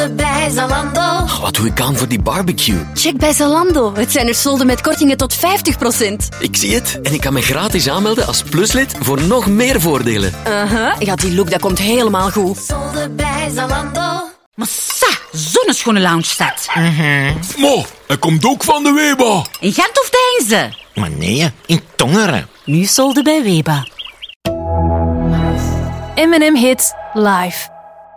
Solden bij Zalando. Wat doe ik aan voor die barbecue? Check bij Zalando. Het zijn er solden met kortingen tot 50%. Ik zie het. En ik kan me gratis aanmelden als pluslid voor nog meer voordelen. Ja, die look dat komt helemaal goed. Solden bij Zalando. Maar zo'n schone loungestad. Mo, hij komt ook van de Weba. In Gent of Deinze? Maar nee, in Tongeren. Nu solden bij Weba. M&M Hits live.